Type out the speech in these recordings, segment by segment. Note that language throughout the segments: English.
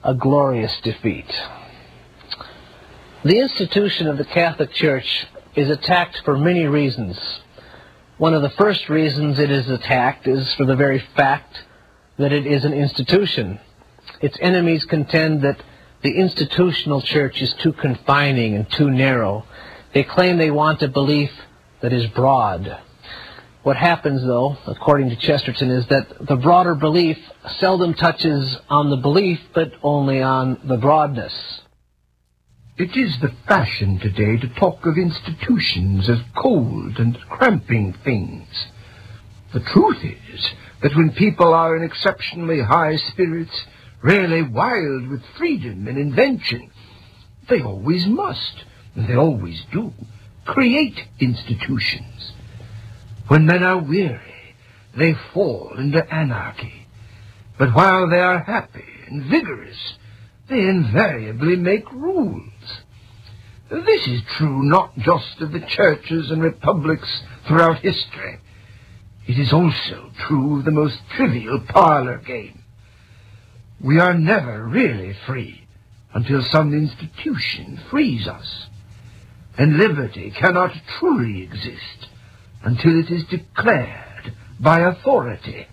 a glorious defeat. The institution of the Catholic Church is attacked for many reasons. One of the first reasons it is attacked is for the very fact that it is an institution. Its enemies contend that the institutional church is too confining and too narrow. They claim they want a belief that is broad. What happens, though, according to Chesterton, is that the broader belief seldom touches on the belief, but only on the broadness. It is the fashion today to talk of institutions as cold and cramping things. The truth is that when people are in exceptionally high spirits, rarely wild with freedom and invention, they always must, and they always do, create institutions. When men are weary, they fall into anarchy. But while they are happy and vigorous, they invariably make rules. This is true not just of the churches and republics throughout history. It is also true of the most trivial parlor game. We are never really free until some institution frees us. And liberty cannot truly exist until it is declared by authority.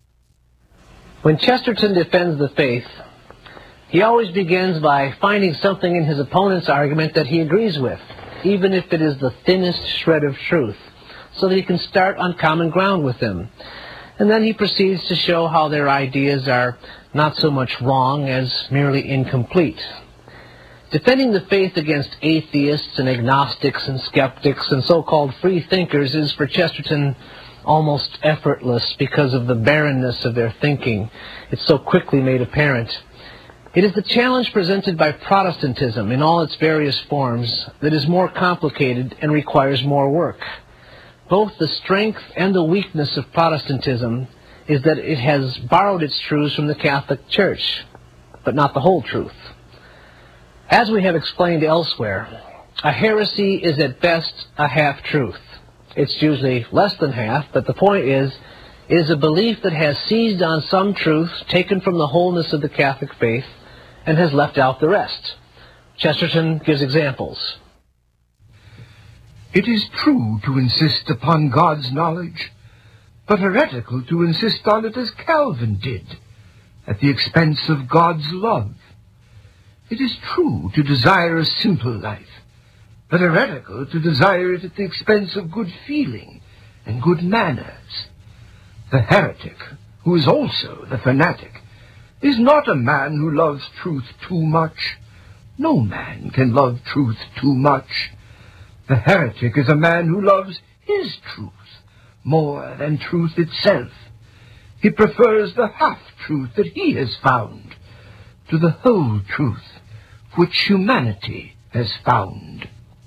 When Chesterton defends the faith, he always begins by finding something in his opponent's argument that he agrees with, even if it is the thinnest shred of truth, so that he can start on common ground with them. And then he proceeds to show how their ideas are not so much wrong as merely incomplete. Defending the faith against atheists and agnostics and skeptics and so-called free thinkers is for Chesterton almost effortless because of the barrenness of their thinking. It's so quickly made apparent. It is the challenge presented by Protestantism in all its various forms that is more complicated and requires more work. Both the strength and the weakness of Protestantism is that it has borrowed its truths from the Catholic Church, but not the whole truth. As we have explained elsewhere, a heresy is at best a half-truth. It's usually less than half, but the point is, it is a belief that has seized on some truth taken from the wholeness of the Catholic faith and has left out the rest. Chesterton gives examples. It is true to insist upon God's knowledge, but heretical to insist on it as Calvin did, at the expense of God's love. It is true to desire a simple life, but heretical to desire it at the expense of good feeling and good manners. The heretic, who is also the fanatic, is not a man who loves truth too much. No man can love truth too much. The heretic is a man who loves his truth more than truth itself. He prefers the half-truth that he has found to the whole truth which humanity has found.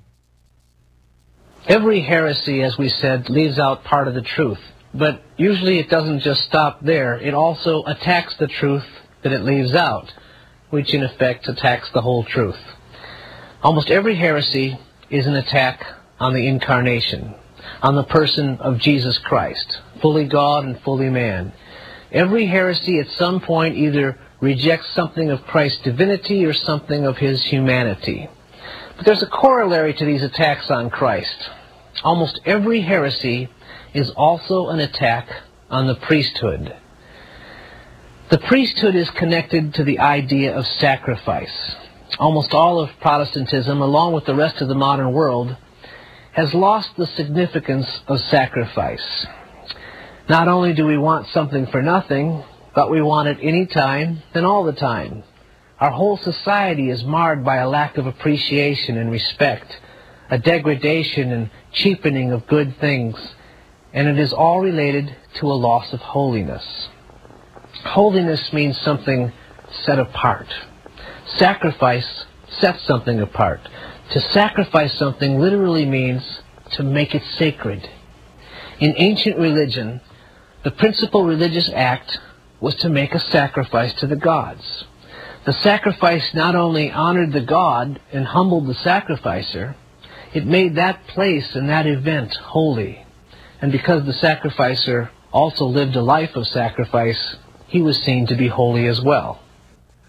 Every heresy, as we said, leaves out part of the truth. But usually it doesn't just stop there. It also attacks the truth that it leaves out, which in effect attacks the whole truth. Almost every heresy is an attack on the incarnation, on the person of Jesus Christ, fully God and fully man. Every heresy at some point either rejects something of Christ's divinity or something of his humanity. But there's a corollary to these attacks on Christ. Almost every heresy is also an attack on the priesthood. The priesthood is connected to the idea of sacrifice. Almost all of Protestantism, along with the rest of the modern world, has lost the significance of sacrifice. Not only do we want something for nothing, but we want it any time and all the time. Our whole society is marred by a lack of appreciation and respect, a degradation and cheapening of good things, and it is all related to a loss of holiness. Holiness means something set apart. Sacrifice sets something apart. To sacrifice something literally means to make it sacred. In ancient religion, the principal religious act was to make a sacrifice to the gods. The sacrifice not only honored the god and humbled the sacrificer, it made that place and that event holy. And because the sacrificer also lived a life of sacrifice, he was seen to be holy as well.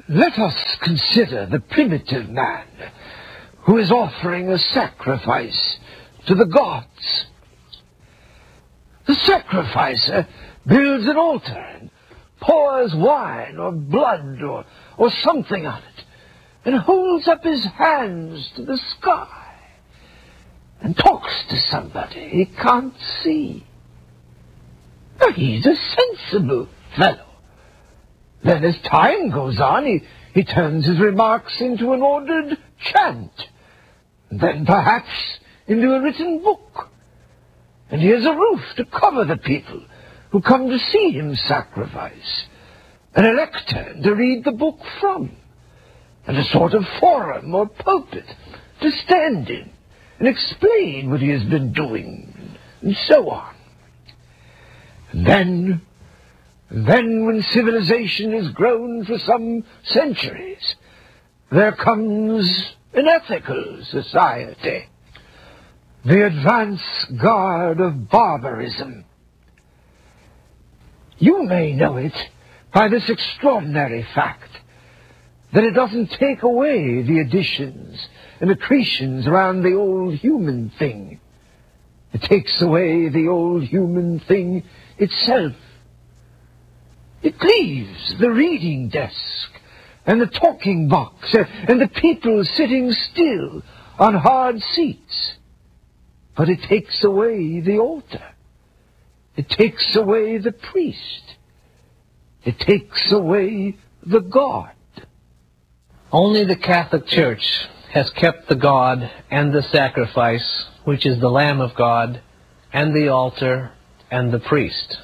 Let us consider the primitive man who is offering a sacrifice to the gods. The sacrificer builds an altar and pours wine or blood or something on it, and holds up his hands to the sky and talks to somebody he can't see. Now, he's a sensible fellow. Then as time goes on, he turns his remarks into an ordered chant, and then perhaps into a written book. And he has a roof to cover the people who come to see him sacrifice, and a lectern to read the book from, and a sort of forum or pulpit to stand in and explain what he has been doing, and so on. And then when civilization has grown for some centuries, there comes an ethical society, the advance guard of barbarism. You may know it by this extraordinary fact, that it doesn't take away the additions and accretions around the old human thing. It takes away the old human thing itself. It leaves the reading desk and the talking box and the people sitting still on hard seats. But it takes away the altar. It takes away the priest. It takes away the God. Only the Catholic Church has kept the God and the sacrifice, which is the Lamb of God, and the altar and the priest.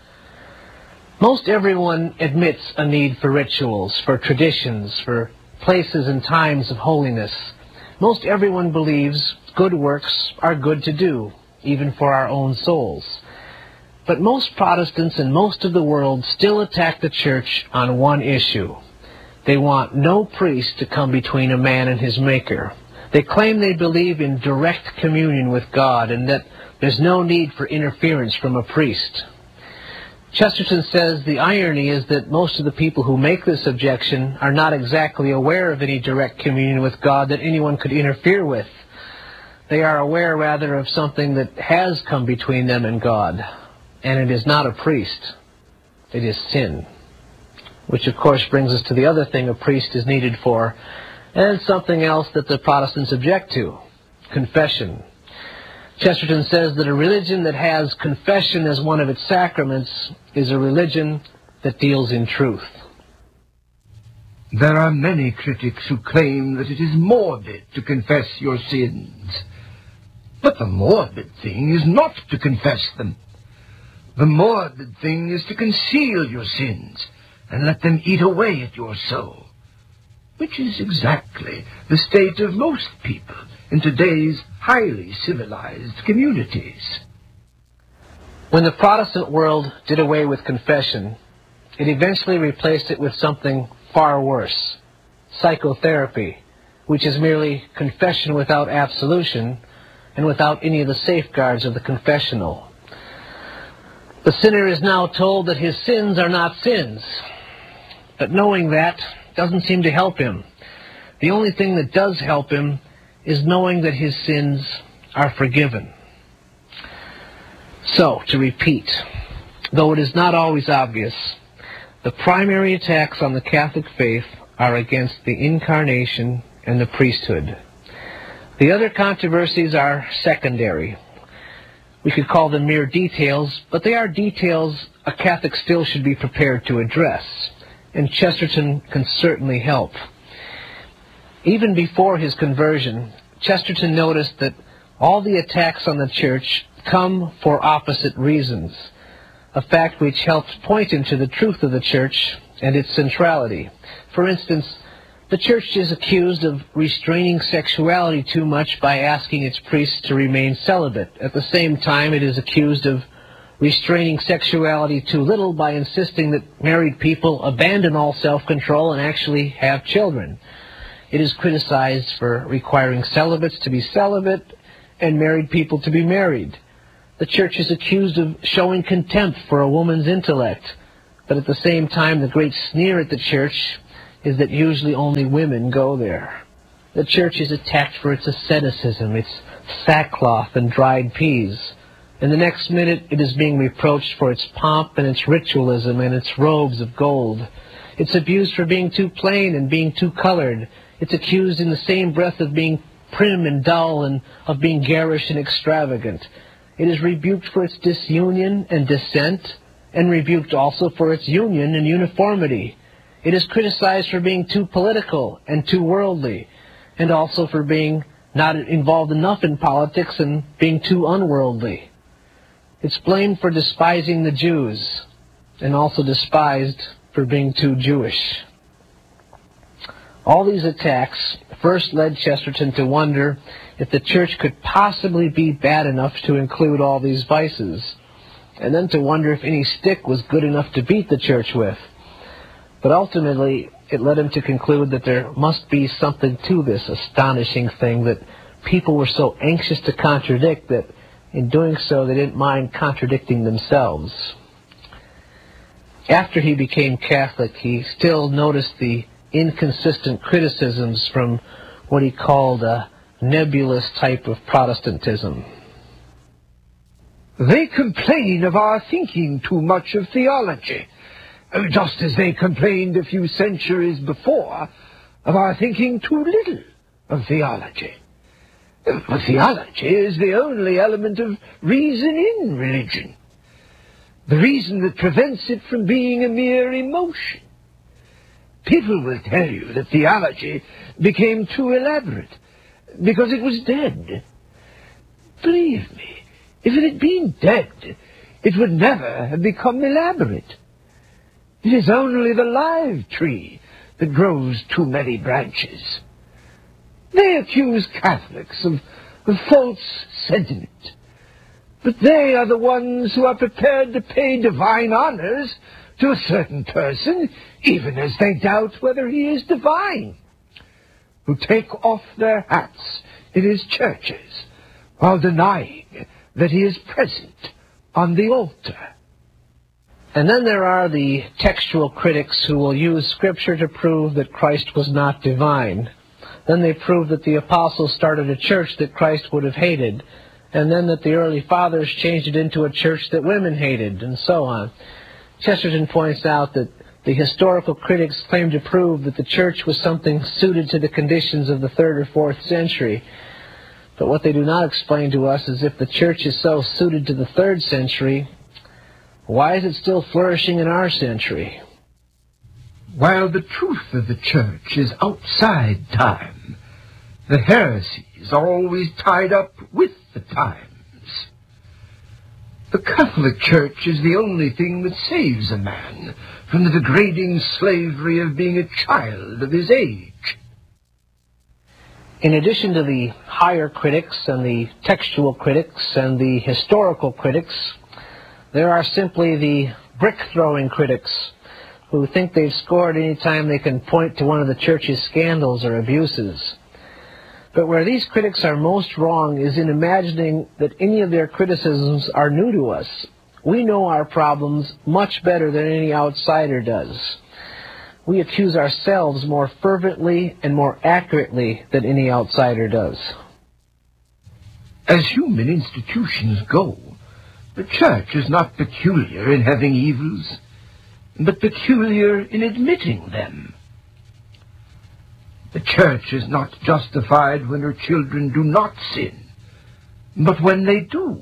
Most everyone admits a need for rituals, for traditions, for places and times of holiness. Most everyone believes good works are good to do, even for our own souls. But most Protestants and most of the world still attack the Church on one issue. They want no priest to come between a man and his Maker. They claim they believe in direct communion with God and that there's no need for interference from a priest. Chesterton says the irony is that most of the people who make this objection are not exactly aware of any direct communion with God that anyone could interfere with. They are aware, rather, of something that has come between them and God. And it is not a priest. It is sin. Which, of course, brings us to the other thing a priest is needed for, and something else that the Protestants object to: confession. Chesterton says that a religion that has confession as one of its sacraments is a religion that deals in truth. There are many critics who claim that it is morbid to confess your sins. But the morbid thing is not to confess them. The morbid thing is to conceal your sins and let them eat away at your soul, which is exactly the state of most people in today's highly civilized communities. When the Protestant world did away with confession, it eventually replaced it with something far worse: psychotherapy, which is merely confession without absolution and without any of the safeguards of the confessional. The sinner is now told that his sins are not sins, but knowing that doesn't seem to help him. The only thing that does help him is knowing that his sins are forgiven. So, to repeat, though it is not always obvious, the primary attacks on the Catholic faith are against the Incarnation and the priesthood. The other controversies are secondary. We could call them mere details, but they are details a Catholic still should be prepared to address, and Chesterton can certainly help. Even before his conversion, Chesterton noticed that all the attacks on the Church come for opposite reasons, a fact which helped point him to the truth of the Church and its centrality. For instance, the Church is accused of restraining sexuality too much by asking its priests to remain celibate. At the same time, it is accused of restraining sexuality too little by insisting that married people abandon all self-control and actually have children. It is criticized for requiring celibates to be celibate and married people to be married. The Church is accused of showing contempt for a woman's intellect, but at the same time, the great sneer at the Church is that usually only women go there. The church is attacked for its asceticism, its sackcloth and dried peas. And the next minute it is being reproached for its pomp and its ritualism and its robes of gold. It's abused for being too plain and being too colored. It's accused in the same breath of being prim and dull and of being garish and extravagant. It is rebuked for its disunion and dissent, and rebuked also for its union and uniformity. It is criticized for being too political and too worldly, and also for being not involved enough in politics and being too unworldly. It's blamed for despising the Jews, and also despised for being too Jewish. All these attacks first led Chesterton to wonder if the church could possibly be bad enough to include all these vices, and then to wonder if any stick was good enough to beat the church with. But ultimately, it led him to conclude that there must be something to this astonishing thing that people were so anxious to contradict that in doing so they didn't mind contradicting themselves. After he became Catholic, he still noticed the inconsistent criticisms from what he called a nebulous type of Protestantism. They complain of our thinking too much of theology, just as they complained a few centuries before of our thinking too little of theology. But theology is the only element of reason in religion, the reason that prevents it from being a mere emotion. People will tell you that theology became too elaborate because it was dead. Believe me, if it had been dead, it would never have become elaborate. It is only the live tree that grows too many branches. They accuse Catholics of false sentiment, but they are the ones who are prepared to pay divine honors to a certain person, even as they doubt whether he is divine, who take off their hats in his churches while denying that he is present on the altar. And then there are the textual critics who will use Scripture to prove that Christ was not divine. Then they prove that the apostles started a church that Christ would have hated, and then that the early fathers changed it into a church that women hated, and so on. Chesterton points out that the historical critics claim to prove that the church was something suited to the conditions of the 3rd or 4th century. But what they do not explain to us is if the church is so suited to the 3rd century, why is it still flourishing in our century? While the truth of the church is outside time, the heresies are always tied up with the times. The Catholic Church is the only thing that saves a man from the degrading slavery of being a child of his age. In addition to the higher critics and the textual critics and the historical critics, there are simply the brick-throwing critics who think they've scored any time they can point to one of the church's scandals or abuses. But where these critics are most wrong is in imagining that any of their criticisms are new to us. We know our problems much better than any outsider does. We accuse ourselves more fervently and more accurately than any outsider does. As human institutions go, the church is not peculiar in having evils, but peculiar in admitting them. The church is not justified when her children do not sin, but when they do.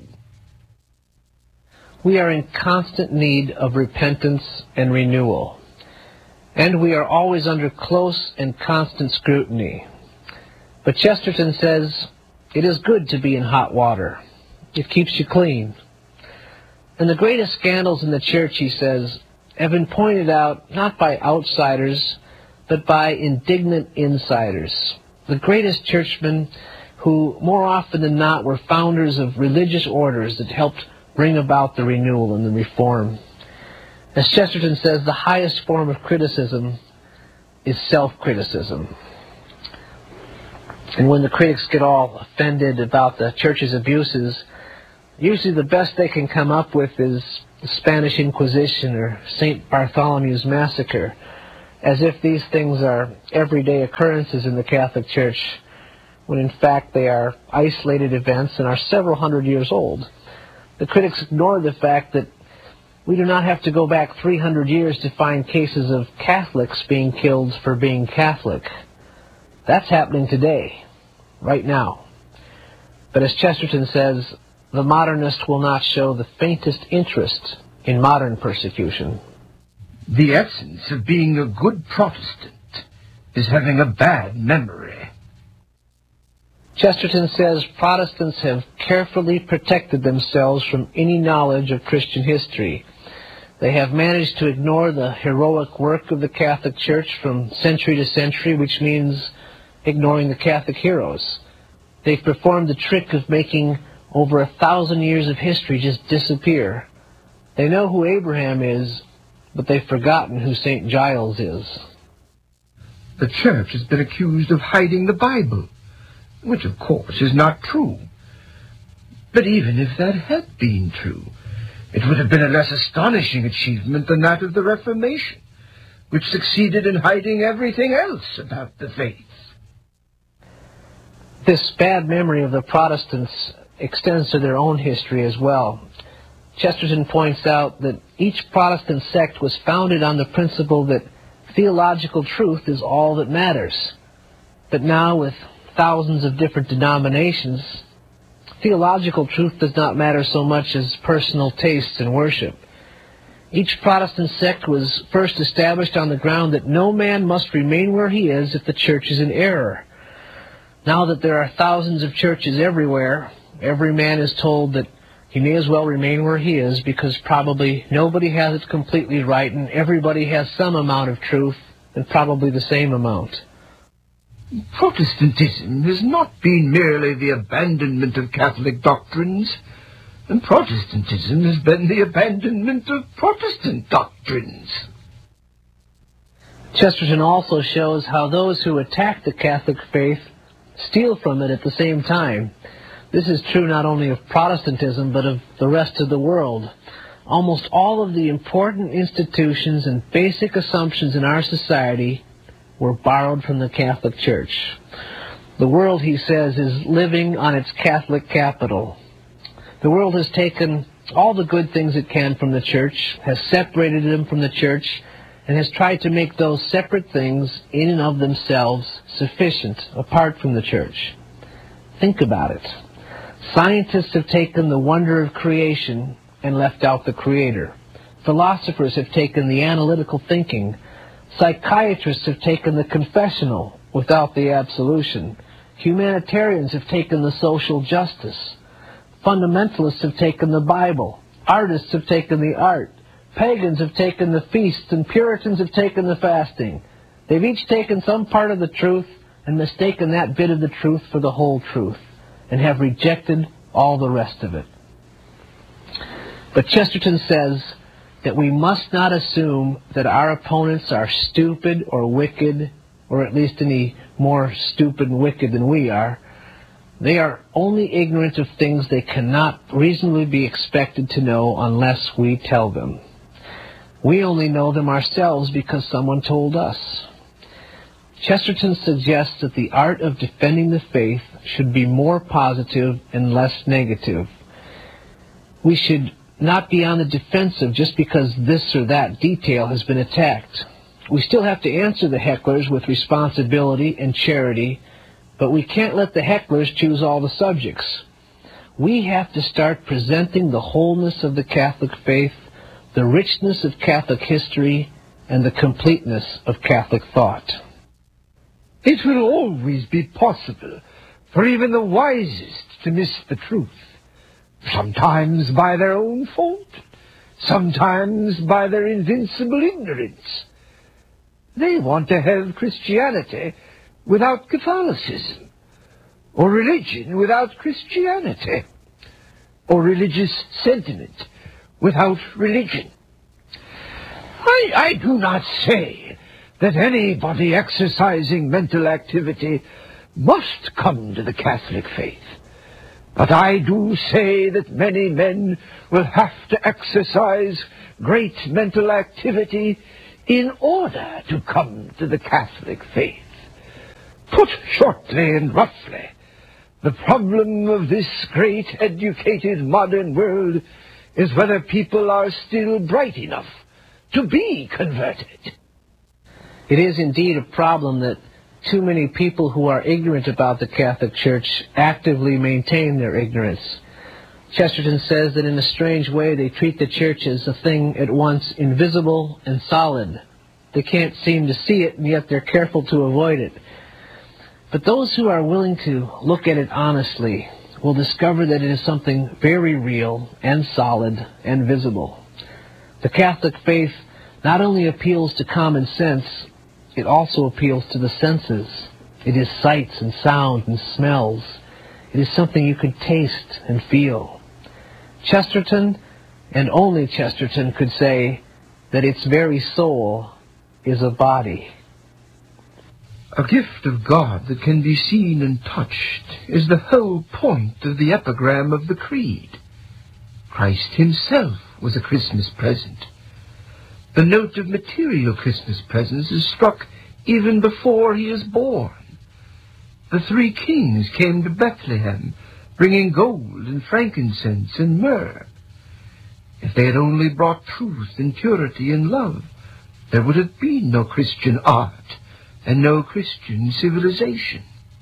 We are in constant need of repentance and renewal, and we are always under close and constant scrutiny. But Chesterton says, it is good to be in hot water. It keeps you clean. And the greatest scandals in the church, he says, have been pointed out not by outsiders, but by indignant insiders. The greatest churchmen who, more often than not, were founders of religious orders that helped bring about the renewal and the reform. As Chesterton says, the highest form of criticism is self-criticism. And when the critics get all offended about the church's abuses, usually the best they can come up with is the Spanish Inquisition or St. Bartholomew's Massacre. as if these things are everyday occurrences in the Catholic Church, when in fact they are isolated events and are several hundred years old. The critics ignore the fact that we do not have to go back 300 years to find cases of Catholics being killed for being Catholic. That's happening today, right now. But as Chesterton says, the modernist will not show the faintest interest in modern persecution. The essence of being a good Protestant is having a bad memory. Chesterton says Protestants have carefully protected themselves from any knowledge of Christian history. They have managed to ignore the heroic work of the Catholic Church from century to century, which means ignoring the Catholic heroes. They've performed the trick of making over 1,000 years of history just disappear. They know who Abraham is, but they've forgotten who St. Giles is. The Church has been accused of hiding the Bible, which of course is not true. But even if that had been true, it would have been a less astonishing achievement than that of the Reformation, which succeeded in hiding everything else about the faith. This bad memory of the Protestants extends to their own history as well. Chesterton points out that each Protestant sect was founded on the principle that theological truth is all that matters. But now, with thousands of different denominations, theological truth does not matter so much as personal tastes and worship. Each Protestant sect was first established on the ground that no man must remain where he is if the church is in error. Now that there are thousands of churches everywhere, every man is told that he may as well remain where he is because probably nobody has it completely right and everybody has some amount of truth and probably the same amount. Protestantism has not been merely the abandonment of Catholic doctrines, and Protestantism has been the abandonment of Protestant doctrines. Chesterton also shows how those who attack the Catholic faith steal from it at the same time. This is true not only of Protestantism, but of the rest of the world. Almost all of the important institutions and basic assumptions in our society were borrowed from the Catholic Church. The world, he says, is living on its Catholic capital. The world has taken all the good things it can from the Church, has separated them from the Church, and has tried to make those separate things in and of themselves sufficient apart from the Church. Think about it. Scientists have taken the wonder of creation and left out the Creator. Philosophers have taken the analytical thinking. Psychiatrists have taken the confessional without the absolution. Humanitarians have taken the social justice. Fundamentalists have taken the Bible. Artists have taken the art. Pagans have taken the feasts, and Puritans have taken the fasting. They've each taken some part of the truth and mistaken that bit of the truth for the whole truth, and have rejected all the rest of it. But Chesterton says that we must not assume that our opponents are stupid or wicked, or at least any more stupid and wicked than we are. They are only ignorant of things they cannot reasonably be expected to know unless we tell them. We only know them ourselves because someone told us. Chesterton suggests that the art of defending the faith should be more positive and less negative. We should not be on the defensive just because this or that detail has been attacked. We still have to answer the hecklers with responsibility and charity, but we can't let the hecklers choose all the subjects. We have to start presenting the wholeness of the Catholic faith, the richness of Catholic history, and the completeness of Catholic thought. It will always be possible for even the wisest to miss the truth, sometimes by their own fault, sometimes by their invincible ignorance. They want to have Christianity without Catholicism, or religion without Christianity, or religious sentiment without religion. I do not say that anybody exercising mental activity must come to the Catholic faith, but I do say that many men will have to exercise great mental activity in order to come to the Catholic faith. Put shortly and roughly, the problem of this great educated modern world is whether people are still bright enough to be converted. It is indeed a problem that too many people who are ignorant about the Catholic Church actively maintain their ignorance. Chesterton says that in a strange way they treat the Church as a thing at once invisible and solid. They can't seem to see it, and yet they're careful to avoid it. But those who are willing to look at it honestly will discover that it is something very real and solid and visible. The Catholic faith not only appeals to common sense, it also appeals to the senses. It is sights and sounds and smells. It is something you can taste and feel. Chesterton, and only Chesterton, could say that its very soul is a body. A gift of God that can be seen and touched is the whole point of the epigram of the Creed. Christ himself was a Christmas present. The note of material Christmas presents is struck even before he is born. The three kings came to Bethlehem, bringing gold and frankincense and myrrh. If they had only brought truth and purity and love, there would have been no Christian art and no Christian civilization.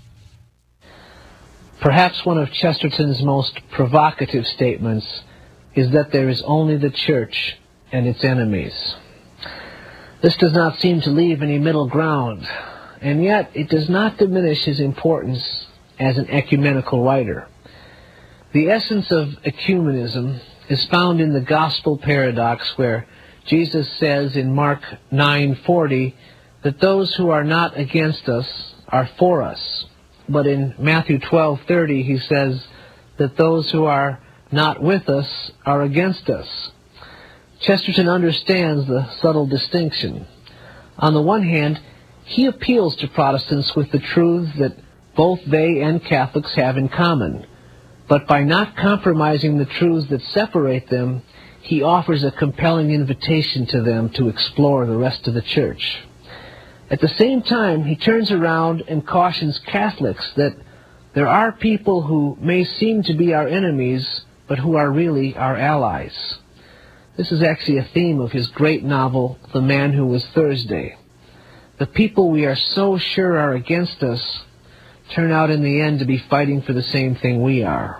Perhaps one of Chesterton's most provocative statements is that there is only the Church and its enemies. This does not seem to leave any middle ground, and yet it does not diminish his importance as an ecumenical writer. The essence of ecumenism is found in the gospel paradox, where Jesus says in Mark 9:40 that those who are not against us are for us. But in Matthew 12:30 he says that those who are not with us are against us. Chesterton understands the subtle distinction. On the one hand, he appeals to Protestants with the truths that both they and Catholics have in common. But by not compromising the truths that separate them, he offers a compelling invitation to them to explore the rest of the Church. At the same time, he turns around and cautions Catholics that there are people who may seem to be our enemies, but who are really our allies. This is actually a theme of his great novel, The Man Who Was Thursday. The people we are so sure are against us turn out in the end to be fighting for the same thing we are.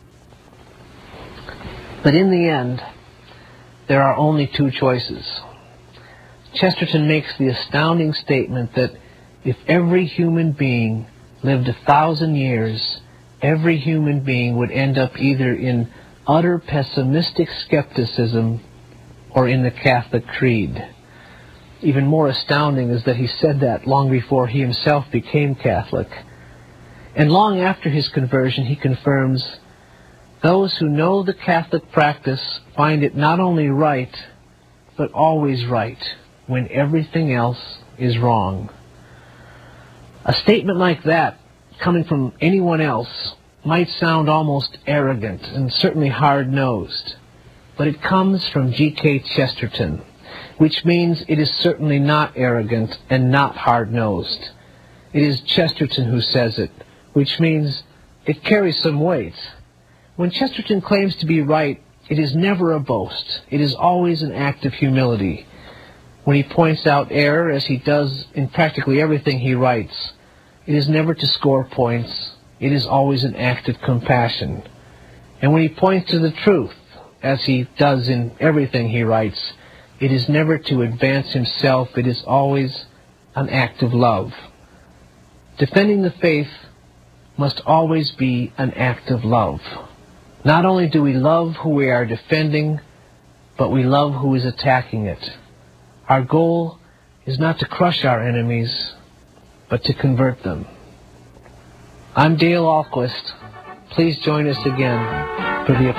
But in the end, there are only two choices. Chesterton makes the astounding statement that if every human being lived 1,000 years, every human being would end up either in utter pessimistic skepticism or in the Catholic Creed. Even more astounding is that he said that long before he himself became Catholic. And long after his conversion, he confirms, those who know the Catholic practice find it not only right, but always right, when everything else is wrong. A statement like that, coming from anyone else, might sound almost arrogant and certainly hard-nosed. But it comes from G.K. Chesterton, which means it is certainly not arrogant and not hard-nosed. It is Chesterton who says it, which means it carries some weight. When Chesterton claims to be right, it is never a boast. It is always an act of humility. When he points out error, as he does in practically everything he writes, it is never to score points. It is always an act of compassion. And when he points to the truth, as he does in everything he writes, it is never to advance himself. It is always an act of love. Defending the faith must always be an act of love. Not only do we love who we are defending, but we love who is attacking it. Our goal is not to crush our enemies, but to convert them. I'm Dale Ahlquist. Please join us again for the